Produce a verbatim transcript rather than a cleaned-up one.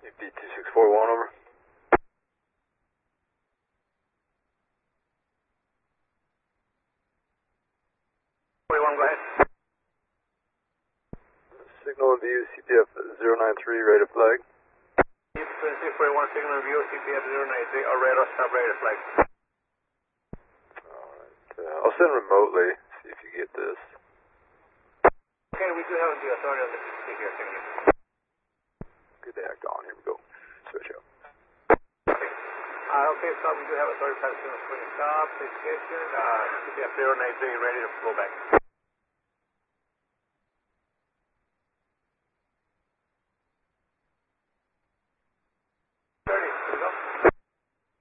D two six four one, over. forty-one, go ahead. Signal view, C P F zero nine three, ready to flag. twenty-six forty-one, signal view, C P F zero nine three, or radar stop, ready to flag. Alright, uh, I'll send remotely, see if you get this. Okay, we do have the authority on the sixty here, signal. Good day, act on, here we go. Switch up. Okay, uh, okay, so we do have authority, pass signal, swing stop, station, uh, C P F zero nine three, ready to flow back.